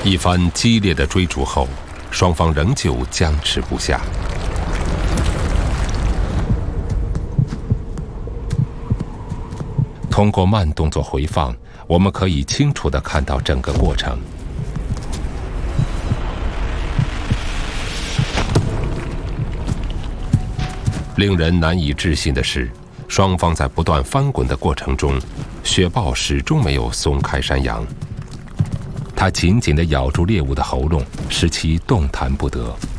一番激烈的追逐后，双方仍旧僵持不下。通过慢动作回放，我们可以清楚地看到整个过程。令人难以置信的是，双方在不断翻滚的过程中，雪豹始终没有松开山羊，它紧紧地咬住猎物的喉咙，使其动弹不得。